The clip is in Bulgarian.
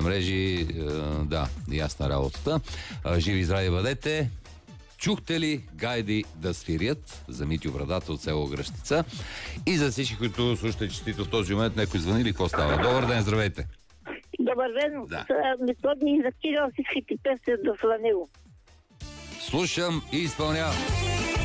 мрежи. Да, ясна работата. Живи и здрави бъдете. Чухте ли гайди да свирят за Митю Брадата от село Гръщица? И за всички, които слушате честито в този момент, някой звъни ли, какво става? Добър ден, здравейте! Добър ден. Да. Методни и закирал всичките песни до Сланило. Слушам и изпълнявам.